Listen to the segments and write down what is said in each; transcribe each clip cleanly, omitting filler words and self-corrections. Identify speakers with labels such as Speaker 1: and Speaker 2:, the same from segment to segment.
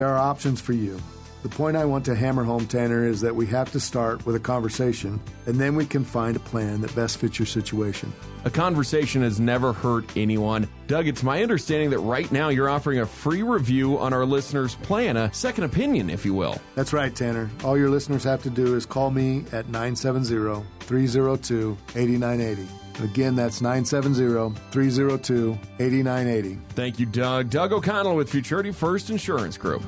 Speaker 1: There are options for you. The point I want to hammer home, Tanner, is that we have to start with a conversation, and then we can find a plan that best fits your situation.
Speaker 2: A conversation has never hurt anyone. Doug, it's my understanding that right now you're offering a free review on our listeners' plan, a second opinion, if you will.
Speaker 1: That's right, Tanner. All your listeners have to do is call me at 970-302-8980. Again, that's 970-302-8980.
Speaker 2: Thank you, Doug. Doug O'Connell with Futurity First Insurance Group.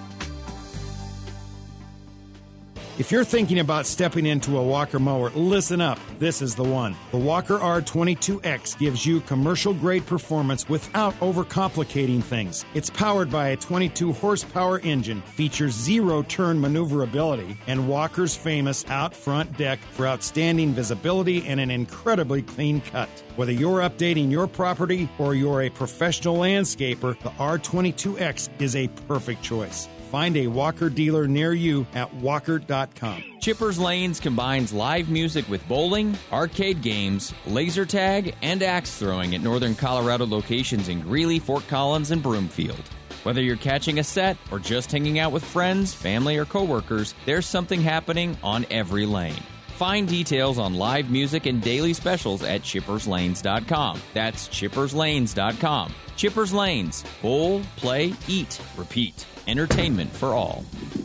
Speaker 3: If you're thinking about stepping into a Walker mower, listen up. This is the one. The Walker R22X gives you commercial-grade performance without overcomplicating things. It's powered by a 22-horsepower engine, features zero-turn maneuverability, and Walker's famous out-front deck for outstanding visibility and an incredibly clean cut. Whether you're updating your property or you're a professional landscaper, the R22X is a perfect choice. Find a Walker dealer near you at walker.com.
Speaker 4: Chippers Lanes combines live music with bowling, arcade games, laser tag, and axe throwing at Northern Colorado locations in Greeley, Fort Collins, and Broomfield. Whether you're catching a set or just hanging out with friends, family, or coworkers, there's something happening on every lane. Find details on live music and daily specials at chipperslanes.com. That's chipperslanes.com. Chippers Lanes. Bowl, play, eat, repeat. Entertainment for all.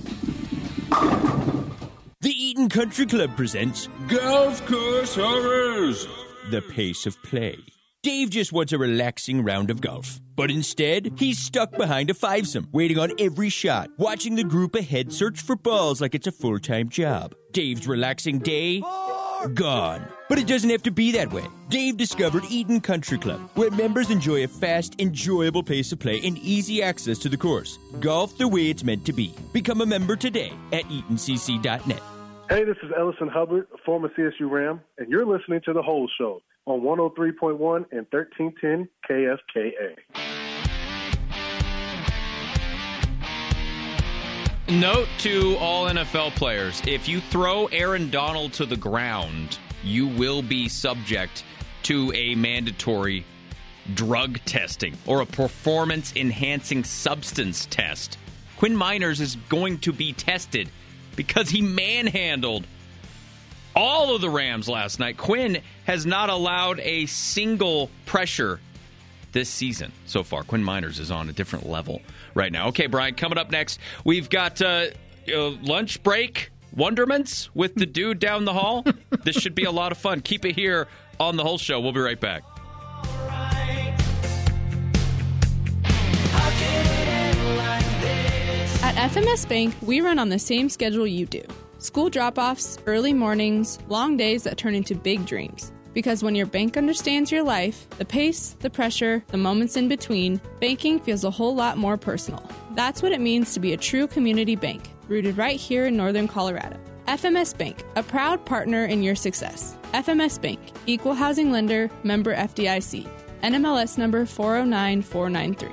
Speaker 4: The Eaton Country Club presents Golf Course Horrors, the pace of play. Dave just wants a relaxing round of golf. But instead, he's stuck behind a fivesome, waiting on every shot, watching the group ahead search for balls like it's a full-time job. Dave's relaxing day, gone. But it doesn't have to be that way. Dave discovered Eaton Country Club, where members enjoy a fast, enjoyable pace of play and easy access to the course. Golf the way it's meant to be. Become a member today at EatonCC.net.
Speaker 5: Hey, this is Ellison Hubbard, a former CSU Ram, and you're listening to The Whole Show on 103.1 and 1310 KFKA.
Speaker 6: Note to all NFL players, if you throw Aaron Donald to the ground, you will be subject to a mandatory drug testing or a performance-enhancing substance test. Quinn Miners is going to be tested because he manhandled all of the Rams last night. Quinn has not allowed a single pressure this season so far. Quinn Miners is on a different level right now. Okay, Brian, coming up next, we've got lunch break wonderments with the dude down the hall. This should be a lot of fun. Keep it here on The Whole Show. We'll be right back.
Speaker 7: At FMS Bank, we run on the same schedule you do. School drop-offs, early mornings, long days that turn into big dreams. Because when your bank understands your life, the pace, the pressure, the moments in between, banking feels a whole lot more personal. That's what it means to be a true community bank, rooted right here in Northern Colorado. FMS Bank, a proud partner in your success. FMS Bank, Equal Housing Lender, member FDIC. NMLS number 409493.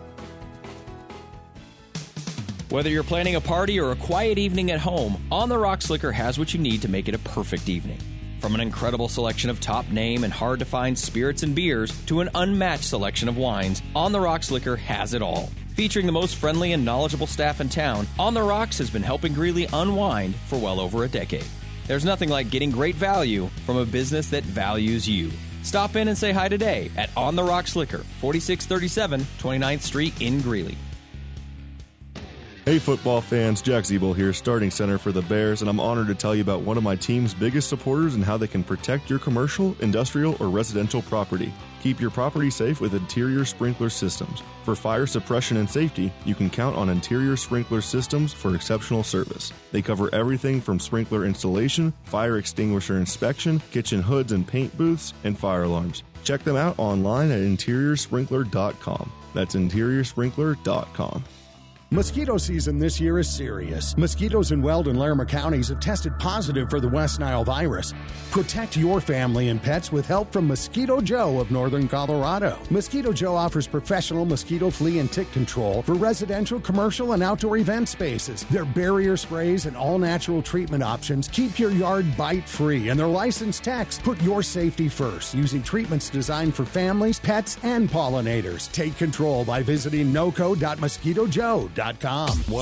Speaker 4: Whether you're planning a party or a quiet evening at home, On the Rocks Liquor has what you need to make it a perfect evening. From an incredible selection of top-name and hard-to-find spirits and beers to an unmatched selection of wines, On the Rocks Liquor has it all. Featuring the most friendly and knowledgeable staff in town, On the Rocks has been helping Greeley unwind for well over a decade. There's nothing like getting great value from a business that values you. Stop in and say hi today at On the Rocks Liquor, 4637 29th Street in Greeley.
Speaker 8: Hey football fans, Jack Zeeble here, starting center for the Bears, and I'm honored to tell you about one of my team's biggest supporters and how they can protect your commercial, industrial, or residential property. Keep your property safe with Interior Sprinkler Systems. For fire suppression and safety, you can count on Interior Sprinkler Systems for exceptional service. They cover everything from sprinkler installation, fire extinguisher inspection, kitchen hoods and paint booths, and fire alarms. Check them out online at interiorsprinkler.com. That's interiorsprinkler.com.
Speaker 9: Mosquito season this year is serious. Mosquitoes in Weld and Larimer counties have tested positive for the West Nile virus. Protect your family and pets with help from Mosquito Joe of Northern Colorado. Mosquito Joe offers professional mosquito, flea, and tick control for residential, commercial, and outdoor event spaces. Their barrier sprays and all-natural treatment options keep your yard bite-free, and their licensed techs put your safety first, using treatments designed for families, pets, and pollinators. Take control by visiting noco.mosquitojoe.com. Bears.com.